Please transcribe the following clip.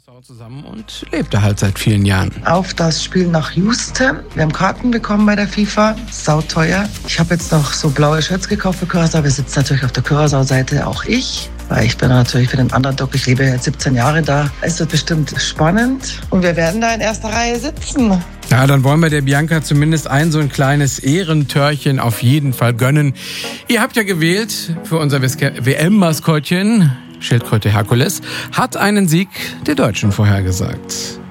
zusammen und lebt da halt seit vielen Jahren. Auf das Spiel nach Houston. Wir haben Karten bekommen bei der FIFA. Sauteuer. Ich habe jetzt noch so blaue Shirts gekauft für Curaçao. Wir sitzen natürlich auf der Curaçao-Seite, auch ich. Weil ich bin natürlich für den Underdog. Ich lebe jetzt 17 Jahre da. Es wird bestimmt spannend. Und wir werden da in erster Reihe sitzen. Ja, dann wollen wir der Bianca zumindest so ein kleines Ehrentörchen auf jeden Fall gönnen. Ihr habt ja gewählt für unser WM-Maskottchen. Schildkröte Herkules hat einen Sieg der Deutschen vorhergesagt.